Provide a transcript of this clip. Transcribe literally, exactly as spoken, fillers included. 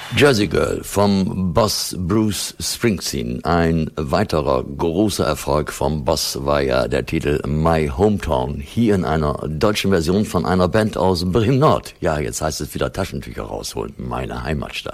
Jersey Girl vom Boss Bruce Springsteen. Ein weiterer großer Erfolg vom Boss war ja der Titel My Hometown. Hier in einer deutschen Version von einer Band aus Bremen Nord. Ja, jetzt heißt es wieder Taschentücher rausholen. Meine Heimatstadt.